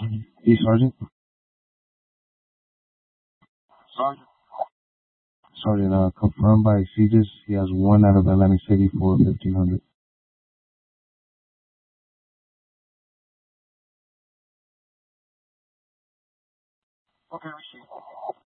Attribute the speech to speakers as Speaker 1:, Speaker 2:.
Speaker 1: Sergeant. Sergeant, confirmed by Exeges. He has one out of Atlantic City for 1500. Okay, received.